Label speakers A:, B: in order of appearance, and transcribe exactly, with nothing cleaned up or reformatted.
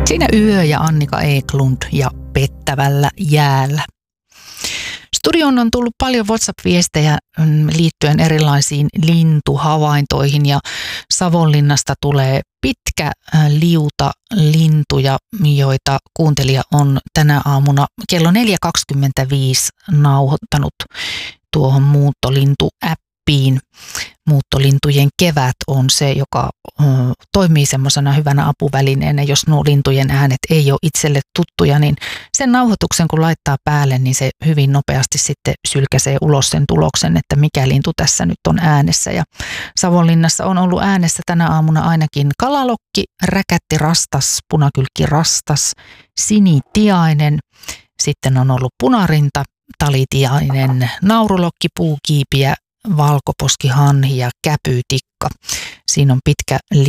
A: Siinä Yö ja Annika Eklund ja Pettävällä jäällä. Studioon on tullut paljon WhatsApp-viestejä liittyen erilaisiin lintuhavaintoihin ja Savonlinnasta tulee pitkä liuta lintuja, joita kuuntelija on tänä aamuna kello neljä kaksikymmentäviisi nauhoittanut tuohon muuttolintu-appiin. Muuttolintujen kevät on se, joka ö, toimii semmoisena hyvänä apuvälineenä. Jos nuo lintujen äänet ei ole itselle tuttuja, niin sen nauhoituksen kun laittaa päälle, niin se hyvin nopeasti sitten sylkäsee ulos sen tuloksen, että mikä lintu tässä nyt on äänessä. Ja Savonlinnassa on ollut äänessä tänä aamuna ainakin kalalokki, räkättirastas, punakylkkirastas, sinitiainen, sitten on ollut punarinta, talitiainen, naurulokki, puukiipiä, valkoposkihanhi ja käpytikka. Siinä on pitkä